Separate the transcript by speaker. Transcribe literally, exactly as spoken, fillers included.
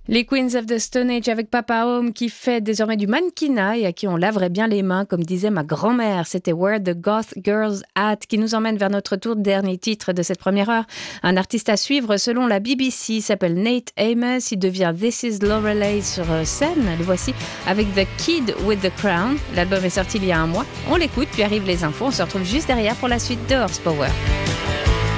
Speaker 1: Les Queens of the Stone Age avec Papa Home qui fait désormais du mannequinat et à qui on laverait bien les mains, comme disait ma grand-mère. C'était Where the Goth Girls At qui nous emmène vers notre tour dernier titre de cette première heure. Un artiste à suivre selon la B B C s'appelle Nate Amos. Il devient This Is Lorelei sur scène. Le voici avec The Kid with the Crown. L'album est sorti il y a un mois. On l'écoute, puis arrivent les infos. On se retrouve juste derrière pour la suite de Horsepower.